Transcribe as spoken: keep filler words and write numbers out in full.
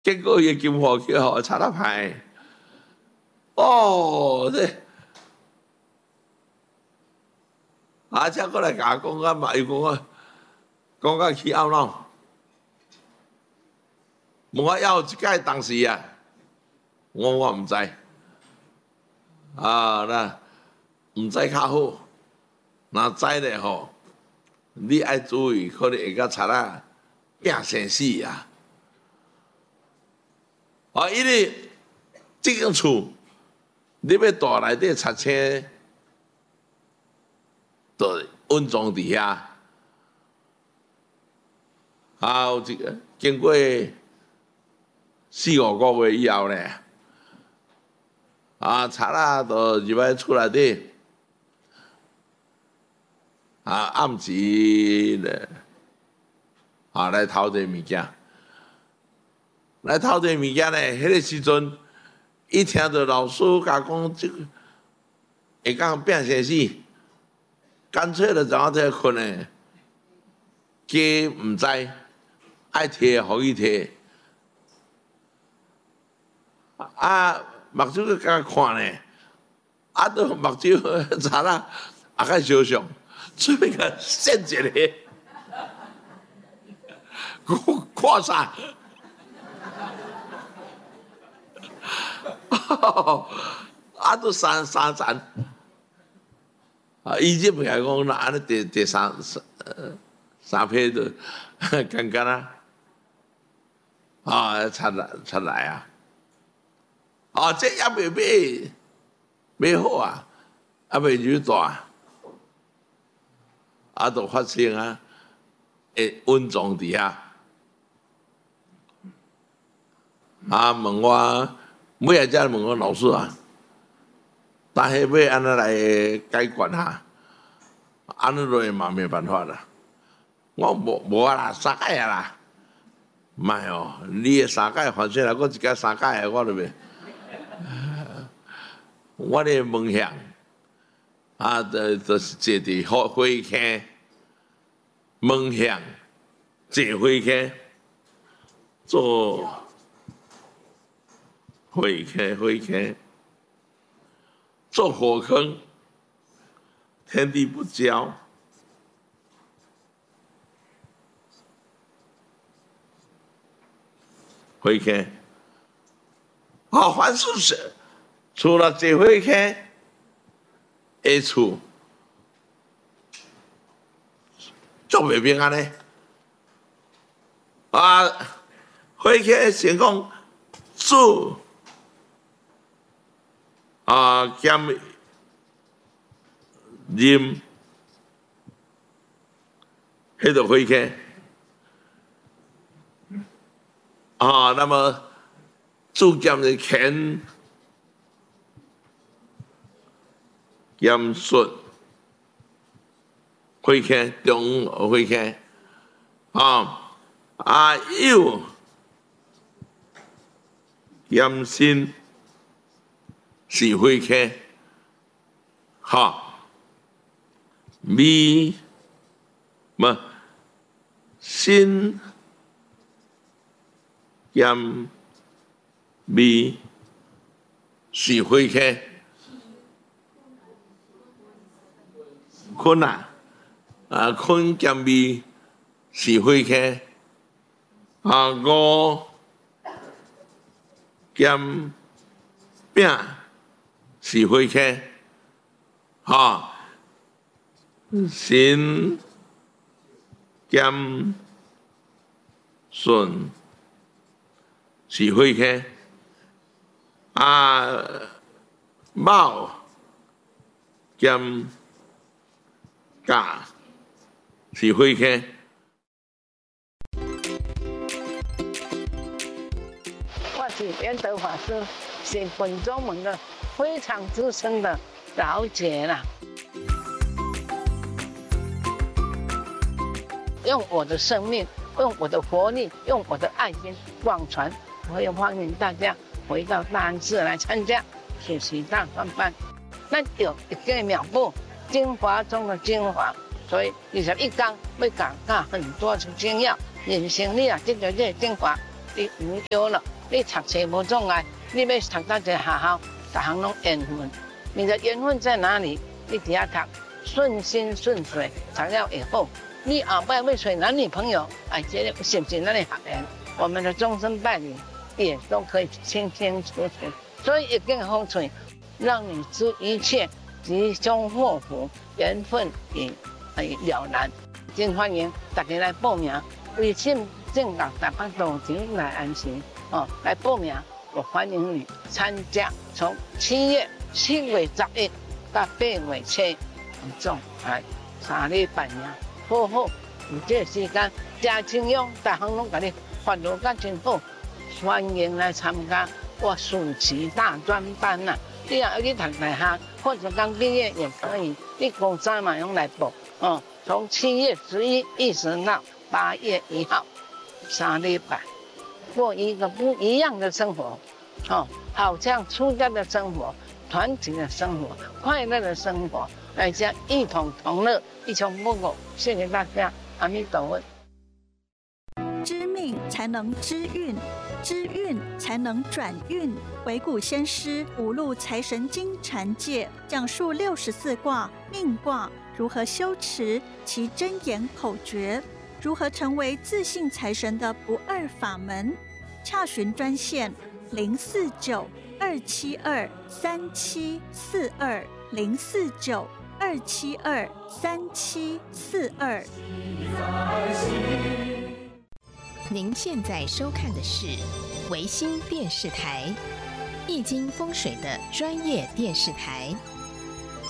结果伊金华去吼查得歹，哦，这啊，才过来甲我讲啊嘛，伊讲我讲到去懊恼，问我要一届当时啊，我我毋知，啊那毋知较好，若知咧吼，你爱注意，可能会甲贼仔拼生死啊！啊，因为这间厝，你要住内底拆迁，就稳装伫遐。啊，有一个经过四五个月以后咧，啊，贼仔就入来厝内底，啊，暗时咧，啊，来偷这物件。来偷这物件咧，迄个时阵，伊听到老师甲讲，即会讲变生死，干脆就怎这困诶，家毋知，爱摕互伊摕，啊，目睭佮甲看咧，啊，都目睭查啦，啊，较相像，准备甲献一个，看啥？啊，都三三层，啊，伊这边来讲，那安尼第第三三三批都刚刚啊，啊，出来出来啊，啊，这也未买买好啊，还未入大，啊，都发生啊，会稳状伫遐，啊，问我。每下只问我老师啊，但系要安尼来解决哈，安尼落嘛没办法啦。我无无啊啦，三届啊啦，唔系哦，你诶三届反正来，我一届三届诶，我都袂。我的梦想啊，就就是坐伫火火坑，梦想坐火坑做。火坑，火坑，做火坑，天地不交。火坑，啊，凡是是除了这火坑，下厝做袂平安呢。啊，火坑先讲做。啊，兼任，迄个火坑啊，那么主兼的钱兼顺火坑中火坑啊啊有兼新。是火坑，哈，米，么新兼米是火坑，坤啊，啊坤兼米是火坑，啊五兼饼。是火坑，哈，新兼顺是火坑，啊，卯兼甲是火坑。 我是圆德法师，是本宗门的。非常资深的老姐啦，用我的生命，用我的活力，用我的爱心广传。我也欢迎大家回到大安寺来参加学习大专班。咱有一个妙步，精华中的精华，所以二十一讲要讲到很多的精要，人生你啊，这个这精华， 你无忧了，你读册无障碍，你要读到一个学校，逐项拢缘分。你的缘分在哪里？你伫遐读，顺心顺水，才了会好。你后摆要找男女朋友，哎，这个是不是咱的学员？我们的终身伴侣也都可以清清楚楚。所以一定好处，让你知一切吉凶祸福，缘分也哎了然。真欢迎大家来报名，微信正港台北道前来安心哦，来报名，我欢迎你参加。从七月七月十一到八月七，总哎三礼拜呀，好好，有这个时间，真清用，逐项拢甲你发落甲真好，欢迎来参加我暑期大专班呐、啊。你若要去读大学，或者刚毕业也可以，你高三嘛用来报哦。从七月十一一直到八月一号，三礼拜，过一个不一样的生活，哦，好像出家的生活、团体的生活、快乐的生活，大家一同同乐，一穷不苟。谢谢大家，阿弥陀佛。 知命才能知运，知运才能转运。惟古先师五路财神经禅戒讲述六十四卦命卦如何修持其真言口诀，如何成为自信财神的不二法门。洽询专线零四九二七二三七四二零四九二七二三七四二。 您现在收看的是维新电视台，易经风水的专业电视台。